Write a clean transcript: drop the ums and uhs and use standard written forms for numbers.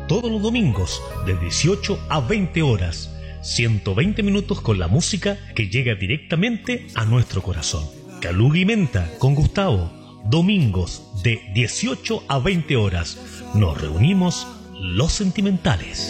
todos los domingos de 18 a 20 horas. 120 minutos con la música que llega directamente a nuestro corazón. Caluga y Menta con Gustavo. Domingos de 18 a 20 horas. Nos reunimos los sentimentales.